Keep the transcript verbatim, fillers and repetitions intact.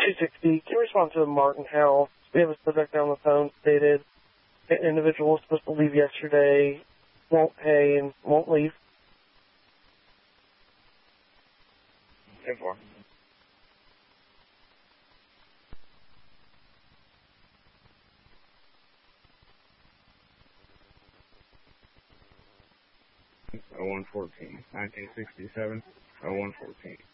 two sixty, can you respond to Martin House? We have a subject on the phone stated an individual was supposed to leave yesterday, won't pay, and won't leave. ten four. oh one fourteen, nineteen sixty-seven, oh one fourteen.